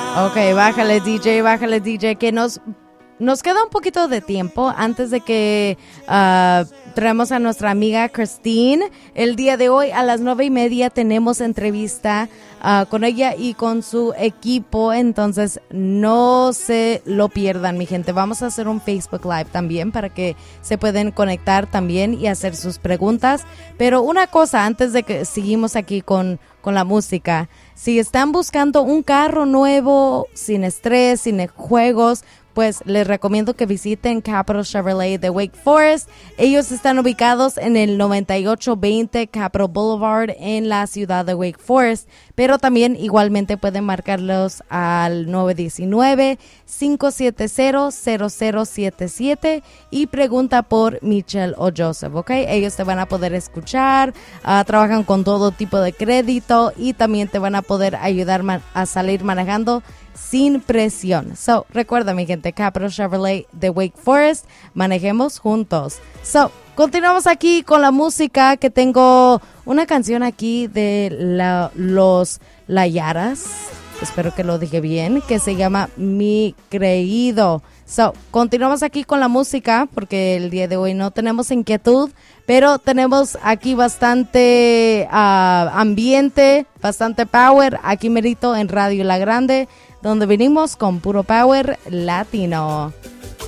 Ok, bájale DJ, que nos queda un poquito de tiempo antes de que traemos a nuestra amiga Christine. El día de hoy a las 9:30 tenemos entrevista con ella y con su equipo, entonces no se lo pierdan, mi gente. Vamos a hacer un Facebook Live también para que se pueden conectar también y hacer sus preguntas. Pero una cosa, antes de que seguimos aquí con la música, si están buscando un carro nuevo, sin estrés, sin juegos, pues les recomiendo que visiten Capital Chevrolet de Wake Forest. Ellos están ubicados en el 9820 Capital Boulevard en la ciudad de Wake Forest, pero también igualmente pueden marcarlos al 919-570-0077 y pregunta por Michelle o Joseph, ¿ok? Ellos te van a poder escuchar, trabajan con todo tipo de crédito y también te van a poder ayudar a salir manejando sin presión. So, recuerda, mi gente, Capital Chevrolet de Wake Forest, manejemos juntos. So, continuamos aquí con la música, que tengo una canción aquí de los Layaras, espero que lo dije bien, que se llama Mi Creído. So, continuamos aquí con la música, porque el día de hoy no tenemos inquietud, pero tenemos aquí bastante ambiente, bastante power, aquí merito en Radio La Grande, donde venimos con puro power latino.